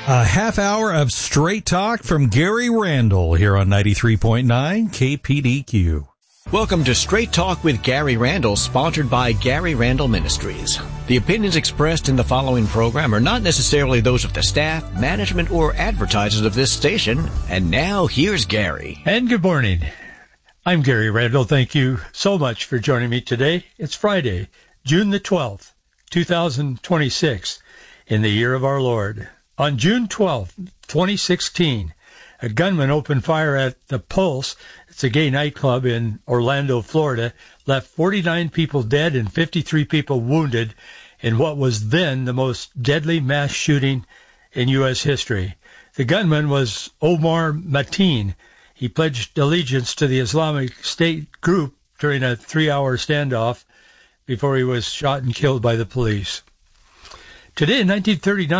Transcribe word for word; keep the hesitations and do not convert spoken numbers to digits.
A half hour of straight talk from Gary Randall here on ninety-three point nine K P D Q. Welcome to Straight Talk with Gary Randall, sponsored by Gary Randall Ministries. The opinions expressed in the following program are not necessarily those of the staff, management, or advertisers of this station. And now, here's Gary. And good morning. I'm Gary Randall. Thank you so much for joining me today. It's Friday, June the twelfth, two thousand twenty-six, in the year of our Lord. On June twelfth, twenty sixteen, a gunman opened fire at The Pulse. It's a gay nightclub in Orlando, Florida, left forty-nine people dead and fifty-three people wounded in what was then the most deadly mass shooting in U S history. The gunman was Omar Mateen. He pledged allegiance to the Islamic State group during a three-hour standoff before he was shot and killed by the police. Today in nineteen thirty-nine,